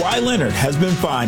Kawhi Leonard has been fined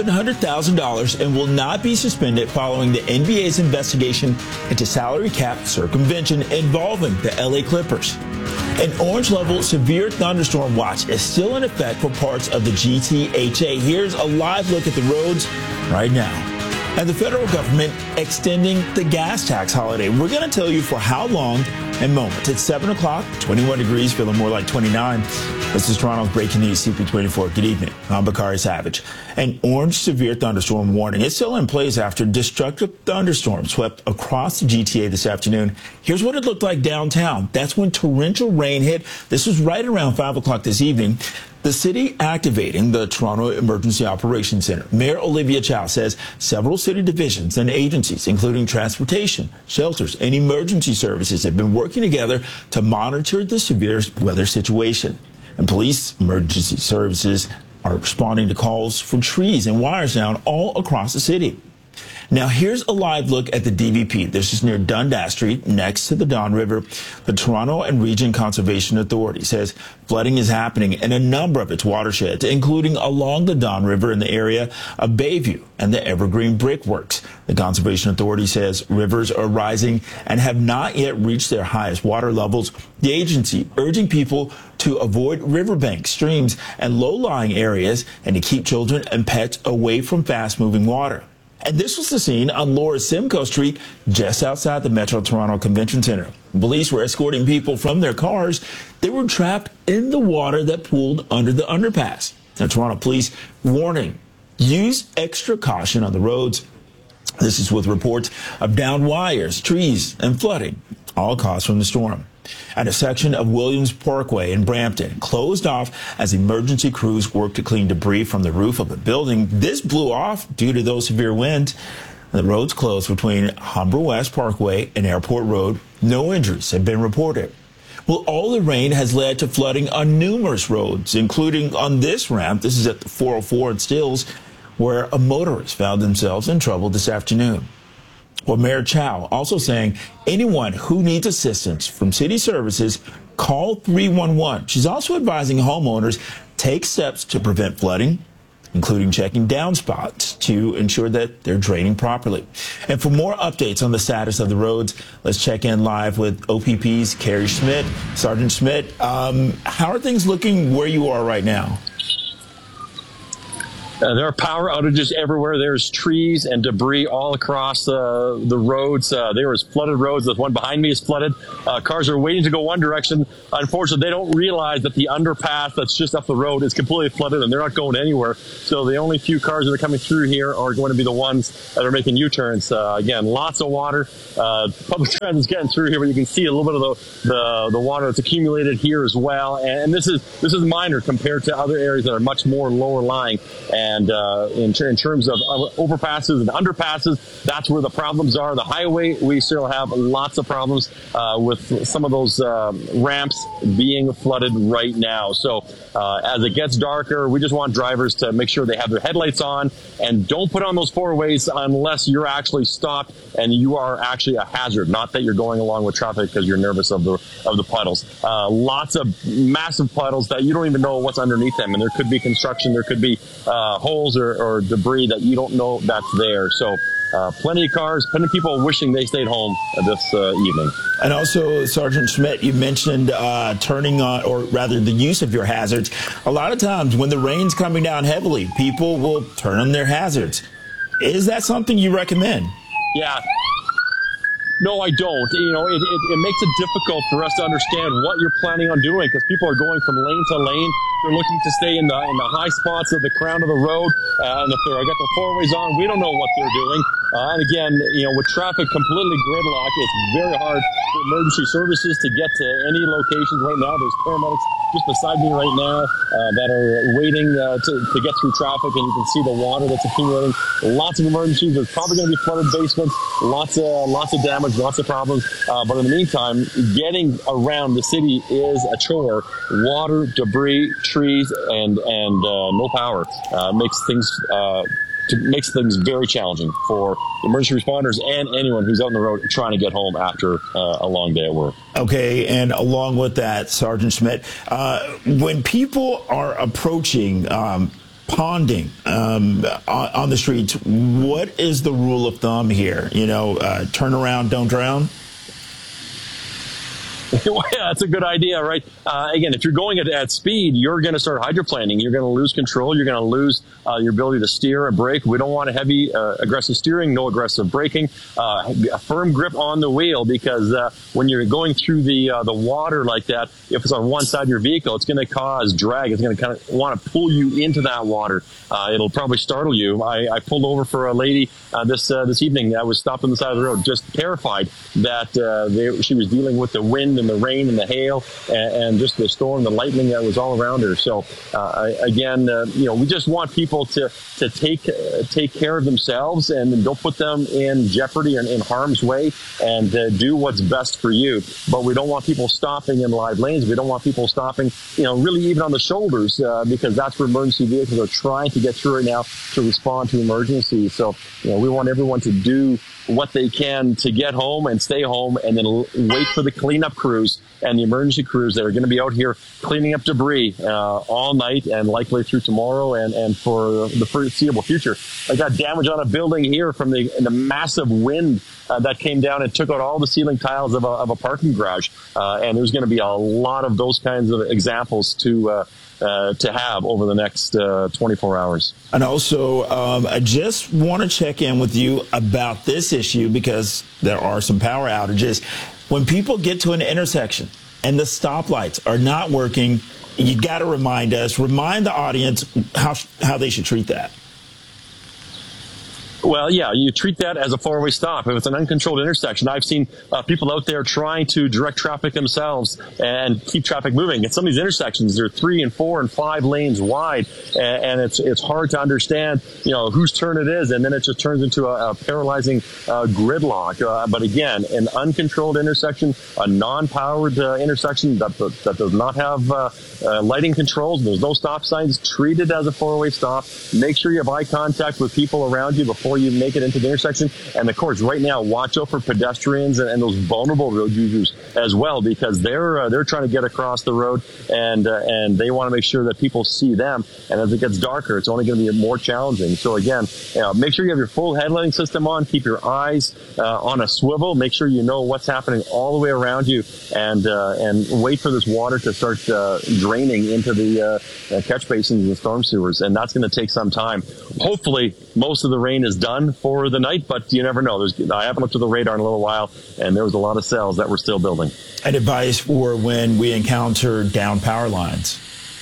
$700,000 and will not be suspended following the NBA's investigation into salary cap circumvention involving the LA Clippers. An orange-level severe thunderstorm watch is still in effect for parts of the GTHA. Here's a live look at the roads right now. And the federal government extending the gas tax holiday. We're going to tell you for how long in moments. It's 7 o'clock, 21 degrees, feeling more like 29. This is Toronto's Breaking News, CP24. Good evening. I'm Bakari Savage. An orange severe thunderstorm warning is still in place after destructive thunderstorms swept across the GTA this afternoon. Here's what it looked like downtown. That's when torrential rain hit. This was right around 5 o'clock this evening. The city activating the Toronto Emergency Operations Center. Mayor Olivia Chow says several city divisions and agencies, including transportation, shelters, and emergency services, have been working together to monitor the severe weather situation. And police emergency services are responding to calls for trees and wires down all across the city. Now, here's a live look at the DVP. This is near Dundas Street, next to the Don River. The Toronto and Region Conservation Authority says flooding is happening in a number of its watersheds, including along the Don River in the area of Bayview and the Evergreen Brickworks. The Conservation Authority says rivers are rising and have not yet reached their highest water levels. The agency urging people to avoid riverbanks, streams, and low-lying areas and to keep children and pets away from fast-moving water. And this was the scene on Lower Simcoe Street, just outside the Metro Toronto Convention Center. Police were escorting people from their cars. They were trapped in the water that pooled under the underpass. Now, Toronto police warning, use extra caution on the roads. This is with reports of downed wires, trees, and flooding, all caused from the storm. And a section of Williams Parkway in Brampton closed off as emergency crews worked to clean debris from the roof of a building. This blew off due to those severe winds. The roads closed between Humber West Parkway and Airport Road. No injuries have been reported. Well, all the rain has led to flooding on numerous roads, including on this ramp. This is at the 404 in Stills, where a motorist found themselves in trouble this afternoon. Well, Mayor Chow also saying anyone who needs assistance from city services, call 311. She's also advising homeowners take steps to prevent flooding, including checking downspouts to ensure that they're draining properly. And for more updates on the status of the roads, let's check in live with OPP's Carrie Schmidt. Sergeant Schmidt, how are things looking where you are right now? There are power outages everywhere. There's trees and debris all across the roads. There is flooded roads. The one behind me is flooded. Cars are waiting to go one direction. Unfortunately, they don't realize that the underpass that's just up the road is completely flooded and they're not going anywhere. So the only few cars that are coming through here are going to be the ones that are making U-turns. Again, lots of water. Public transit is getting through here, but you can see a little bit of the water that's accumulated here as well. And this is minor compared to other areas that are much more lower lying. And in terms of overpasses and underpasses, that's where the problems are. The highway, we still have lots of problems with some of those ramps being flooded right now. So as it gets darker, we just want drivers to make sure they have their headlights on and don't put on those four-ways unless you're actually stopped and you are actually a hazard, not that you're going along with traffic because you're nervous of the puddles. Lots of massive puddles that you don't even know what's underneath them, and there could be construction, there could be holes or debris that you don't know that's there. So plenty of cars, plenty of people wishing they stayed home this evening. And also, Sergeant Schmidt, you mentioned turning on, or rather the use of your hazards. A lot of times when the rain's coming down heavily, people will turn on their hazards. Is that something you recommend? Yeah. No, I don't. You know, it makes it difficult for us to understand what you're planning on doing because people are going from lane to lane. They're looking to stay in the high spots of the crown of the road. And if they've got the four-ways on, we don't know what they're doing. And again, you know, with traffic completely gridlocked, it's very hard for emergency services to get to any locations right now. There's paramedics just beside me right now that are waiting to get through traffic, and you can see the water that's accumulating. Lots of emergencies. There's probably going to be flooded basements. Lots of damage, lots of problems. But in the meantime, getting around the city is a chore. Water, debris, trees, and no power makes things very challenging for emergency responders and anyone who's out on the road trying to get home after a long day at work. Okay, and along with that, Sergeant Schmidt, when people are approaching ponding on the streets, what is the rule of thumb here? Turn around, don't drown? Well, yeah, that's a good idea, right? Again, if you're going at speed, you're going to start hydroplaning. You're going to lose control. You're going to lose your ability to steer and brake. We don't want a heavy, aggressive steering, no aggressive braking, a firm grip on the wheel, because when you're going through the water like that, if it's on one side of your vehicle, it's going to cause drag. It's going to kind of want to pull you into that water. It'll probably startle you. I pulled over for a lady this evening that was stopped on the side of the road, just terrified that she was dealing with the wind and the rain and the hail and just the storm, the lightning that was all around her. So we just want people to take care of themselves and don't put them in jeopardy and in harm's way, and do what's best for you. But we don't want people stopping in live lanes. We don't want people stopping, really even on the shoulders, because that's where emergency vehicles are trying to get through right now to respond to emergencies. So, we want everyone to do what they can to get home and stay home, and then wait for the cleanup crews and the emergency crews that are going to be out here cleaning up debris all night and likely through tomorrow and for the foreseeable future. I got damage on a building here from the massive wind that came down and took out all the ceiling tiles of a parking garage. And there's going to be a lot of those kinds of examples to have over the next 24 hours. And also, I just want to check in with you about this issue, because there are some power outages. When people get to an intersection and the stoplights are not working, you got to remind the audience how they should treat that. Well, yeah, you treat that as a four-way stop. If it's an uncontrolled intersection, I've seen people out there trying to direct traffic themselves and keep traffic moving. At some of these intersections, they're 3 and 4 and 5 lanes wide, and it's hard to understand, whose turn it is, and then it just turns into a paralyzing gridlock. But again, an uncontrolled intersection, a non-powered intersection that does not have lighting controls, there's no stop signs, treat it as a four-way stop. Make sure you have eye contact with people around you before you make it into the intersection. And of course, right now, watch out for pedestrians and those vulnerable road users as well, because they're trying to get across the road, and they want to make sure that people see them. And as it gets darker, it's only going to be more challenging. So again, make sure you have your full headlighting system on. Keep your eyes on a swivel. Make sure you know what's happening all the way around you, and wait for this water to start draining into the catch basins and storm sewers. And that's going to take some time. Hopefully, most of the rain is done for the night, but you never know. I haven't looked at the radar in a little while, and there was a lot of cells that were still building. And advice for when we encounter down power lines?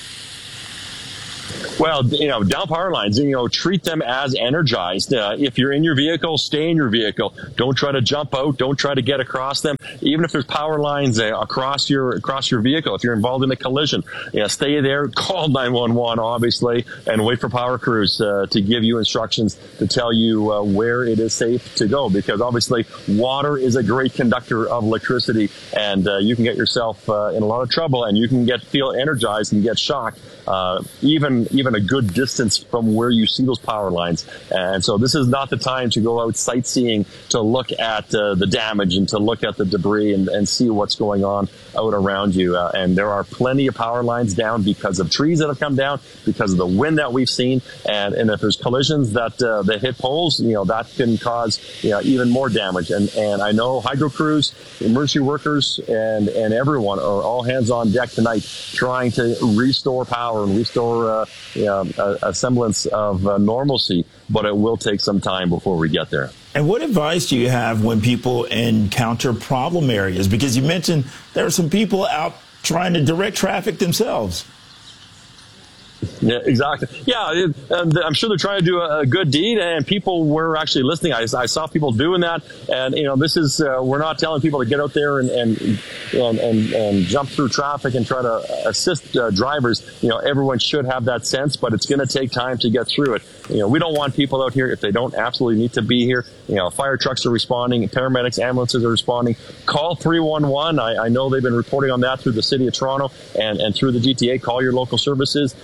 Well, down power lines, treat them as energized. If you're in your vehicle, stay in your vehicle. Don't try to jump out. Don't try to get across them. Even if there's power lines across your vehicle, if you're involved in a collision, stay there. Call 911, obviously, and wait for power crews to give you instructions to tell you where it is safe to go. Because obviously, water is a great conductor of electricity, and you can get yourself in a lot of trouble, and you can feel energized and get shocked, even a good distance from where you see those power lines. And so this is not the time to go out sightseeing, to look at the damage and to look at the debris and see what's going on out around you. And there are plenty of power lines down because of trees that have come down, because of the wind that we've seen. And if there's collisions that hit poles, that can cause even more damage. And I know hydro crews, emergency workers, and everyone are all hands on deck tonight trying to restore power and restore a semblance of normalcy, but it will take some time before we get there. And what advice do you have when people encounter problem areas? Because you mentioned there are some people out trying to direct traffic themselves. Yeah, exactly. Yeah, I'm sure they're trying to do a good deed, and people were actually listening. I saw people doing that, and this is we're not telling people to get out there and jump through traffic and try to assist drivers. Everyone should have that sense, but it's going to take time to get through it. We don't want people out here if they don't absolutely need to be here. Fire trucks are responding, paramedics, ambulances are responding. Call 311. I know they've been reporting on that through the city of Toronto and through the GTA. Call your local services. If there's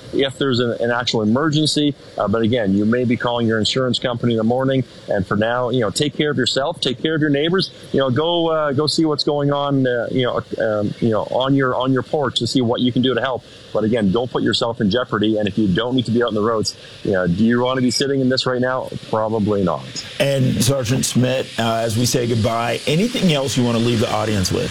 there's an actual emergency. But again, you may be calling your insurance company in the morning. And for now, take care of yourself, take care of your neighbors. Go see what's going on, on your porch to see what you can do to help. But again, don't put yourself in jeopardy. And if you don't need to be out on the roads, do you want to be sitting in this right now? Probably not. And Sergeant Schmidt, as we say goodbye, anything else you want to leave the audience with?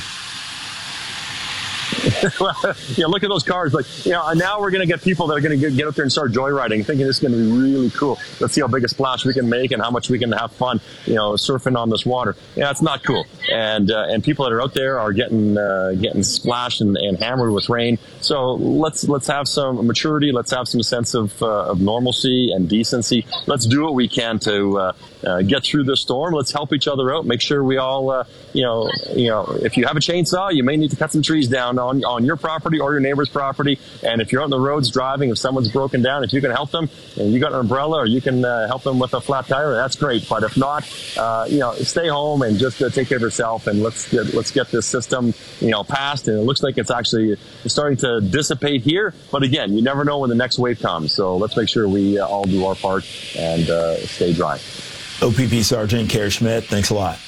Look at those cars. Now we're going to get people that are going to get out there and start joyriding, thinking this is going to be really cool. Let's see how big a splash we can make and how much we can have fun, surfing on this water. Yeah, it's not cool. And people that are out there are getting splashed and hammered with rain. So let's have some maturity. Let's have some sense of normalcy and decency. Let's do what we can to get through this storm. Let's help each other out. Make sure we all, if you have a chainsaw, you may need to cut some trees down on your property or your neighbor's property. And if you're on the roads driving, if someone's broken down, if you can help them and you got an umbrella or you can help them with a flat tire, that's great. But if not, stay home and just take care of yourself, and let's get this system, passed. And it looks like it's starting to dissipate here. But again, you never know when the next wave comes. So let's make sure we all do our part and stay dry. OPP Sergeant Kerry Schmidt, thanks a lot.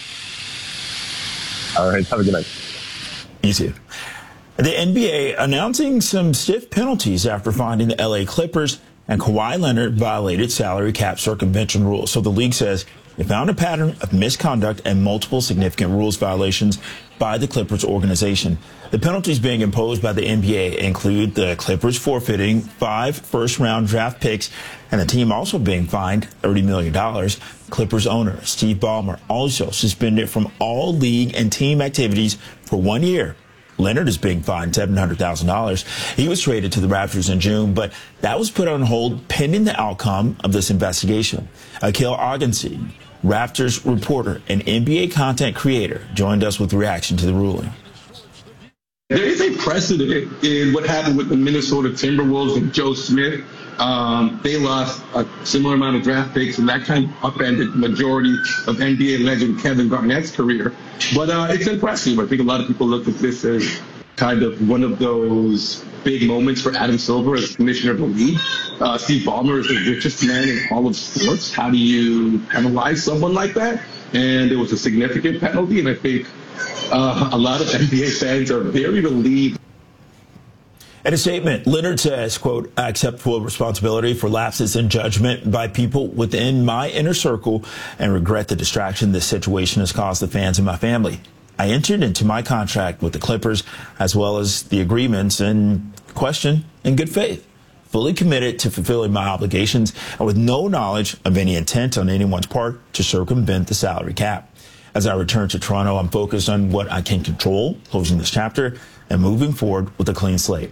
All right, have a good night. You too. The NBA announcing some stiff penalties after finding the LA Clippers and Kawhi Leonard violated salary cap circumvention rules. So the league says it found a pattern of misconduct and multiple significant rules violations by the Clippers organization. The penalties being imposed by the NBA include the Clippers forfeiting 5 first-round draft picks and the team also being fined $30 million. Clippers owner Steve Ballmer also suspended from all league and team activities for 1 year. Leonard is being fined $700,000. He was traded to the Raptors in June, but that was put on hold pending the outcome of this investigation. Akil Agency, Raptors reporter and NBA content creator, joined us with reaction to the ruling. There is a precedent in what happened with the Minnesota Timberwolves and Joe Smith. They lost a similar amount of draft picks, and that kind of upended the majority of NBA legend Kevin Garnett's career. But it's impressive. I think a lot of people look at this as kind of one of those big moments for Adam Silver as commissioner of the league. Steve Ballmer is the richest man in all of sports. How do you penalize someone like that? And it was a significant penalty, and I think a lot of NBA fans are very relieved. In a statement, Leonard says, quote, "I accept full responsibility for lapses in judgment by people within my inner circle and regret the distraction this situation has caused the fans and my family. I entered into my contract with the Clippers as well as the agreements in question in good faith, fully committed to fulfilling my obligations and with no knowledge of any intent on anyone's part to circumvent the salary cap. As I return to Toronto, I'm focused on what I can control, closing this chapter and moving forward with a clean slate."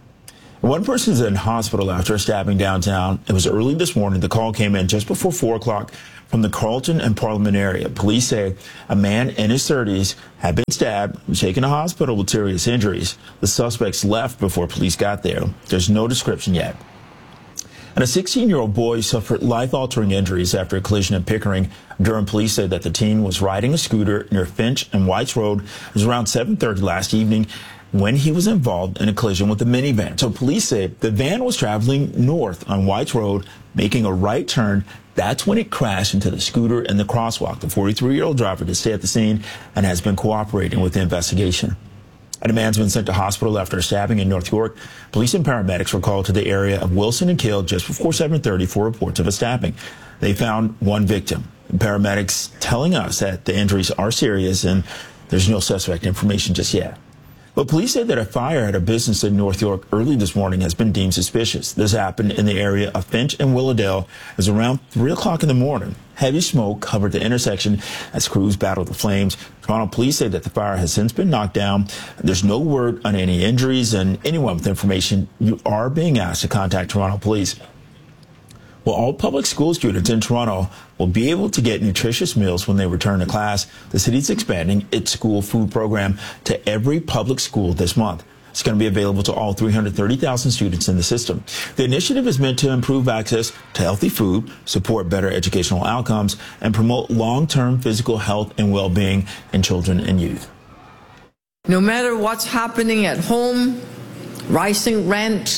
One person is in hospital after a stabbing downtown. It was early this morning. The call came in just before 4 o'clock from the Carlton and Parliament area. Police say a man in his 30s had been stabbed and taken to hospital with serious injuries. The suspects left before police got there. There's no description yet. And a 16-year-old boy suffered life-altering injuries after a collision in Pickering. Durham police say that the teen was riding a scooter near Finch and Whites Road. It was around 7:30 last evening when he was involved in a collision with a minivan. So police say the van was traveling north on Whites Road, making a right turn. That's when it crashed into the scooter in the crosswalk. The 43-year-old driver did stay at the scene and has been cooperating with the investigation. And a man's been sent to hospital after a stabbing in North York. Police and paramedics were called to the area of Wilson and Kill just before 7:30 for reports of a stabbing. They found one victim. Paramedics telling us that the injuries are serious and there's no suspect information just yet. But police say that a fire at a business in North York early this morning has been deemed suspicious. This happened in the area of Finch and Willowdale. It was around 3 o'clock in the morning. Heavy smoke covered the intersection as crews battled the flames. Toronto police say that the fire has since been knocked down. There's no word on any injuries, and anyone with information, you are being asked to contact Toronto police. Well, all public school students in Toronto will be able to get nutritious meals when they return to class. The city's expanding its school food program to every public school this month. It's going to be available to all 330,000 students in the system. The initiative is meant to improve access to healthy food, support better educational outcomes, and promote long-term physical health and well-being in children and youth. No matter what's happening at home, rising rent,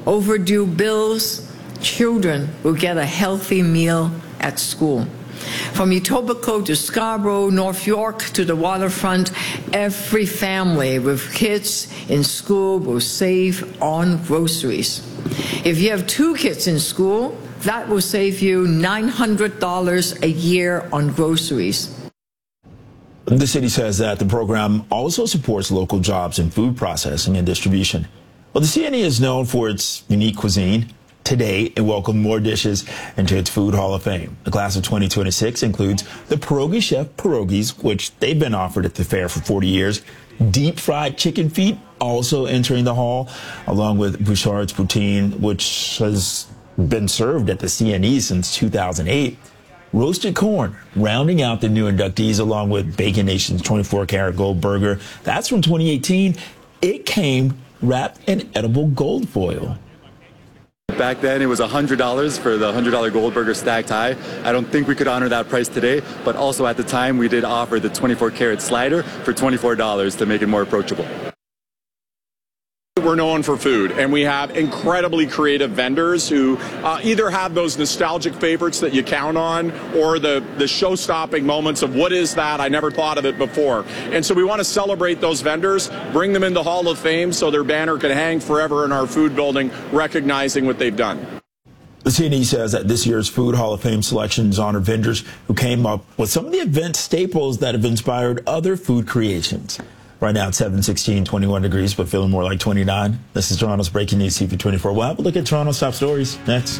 overdue bills, children will get a healthy meal at school. From Etobicoke to Scarborough, North York to the waterfront, every family with kids in school will save on groceries. If you have 2 kids in school, that will save you $900 a year on groceries. The city says that the program also supports local jobs in food processing and distribution. Well, the CNE is known for its unique cuisine. Today, it welcomed more dishes into its Food Hall of Fame. The class of 2026 includes the Pierogi Chef pierogies, which they've been offered at the fair for 40 years. Deep fried chicken feet also entering the hall, along with Bouchard's poutine, which has been served at the CNE since 2008. Roasted corn, rounding out the new inductees, along with Bacon Nation's 24-karat gold burger. That's from 2018. It came wrapped in edible gold foil. Back then, it was $100 for the $100 gold burger stacked high. I don't think we could honor that price today, but also at the time, we did offer the 24-karat slider for $24 to make it more approachable. We're known for food, and we have incredibly creative vendors who either have those nostalgic favorites that you count on or the show-stopping moments of what is that? I never thought of it before. And so we want to celebrate those vendors, bring them into Hall of Fame so their banner can hang forever in our food building, recognizing what they've done. The CNE says that this year's Food Hall of Fame selections honor vendors who came up with some of the event staples that have inspired other food creations. Right now it's 7:16, 21 degrees, but feeling more like 29. This is Toronto's Breaking News TV24. We'll have a look at Toronto's top stories next.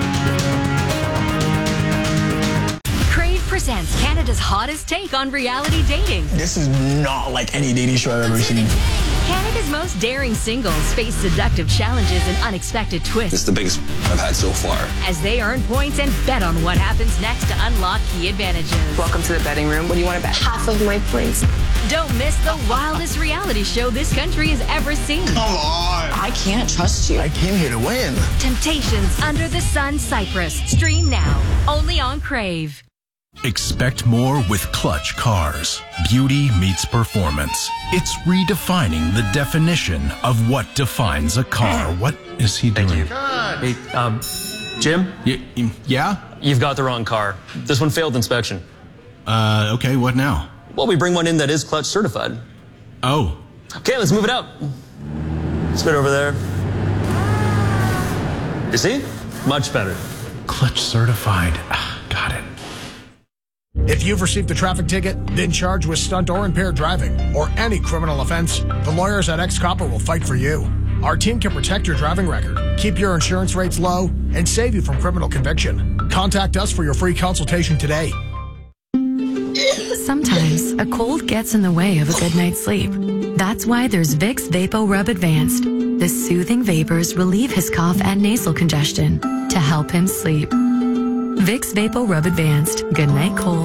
Crave presents Canada's hottest take on reality dating. This is not like any dating show I've ever seen. Canada's most daring singles face seductive challenges and unexpected twists. It's the biggest I've had so far. As they earn points and bet on what happens next to unlock key advantages. Welcome to the betting room. What do you want to bet? Half of my points. Don't miss the wildest reality show this country has ever seen. Come on. I can't trust you. I came here to win. Temptations Under the Sun Cyprus. Stream now. Only on Crave. Expect more with Clutch Cars. Beauty meets performance. It's redefining the definition of what defines a car. What is he doing? Hey, Jim? Yeah? You've got the wrong car. This one failed inspection. Okay, what now? Well, we bring one in that is Clutch certified. Oh. Okay, let's move it out. Spit over there. You see? Much better. Clutch certified. Got it. If you've received a traffic ticket, been charged with stunt or impaired driving, or any criminal offense, the lawyers at X-Copper will fight for you. Our team can protect your driving record, keep your insurance rates low, and save you from criminal conviction. Contact us for your free consultation today. Sometimes a cold gets in the way of a good night's sleep. That's why there's Vicks VapoRub Advanced. The soothing vapors relieve his cough and nasal congestion to help him sleep. Vicks VapoRub Advanced. Good night cold.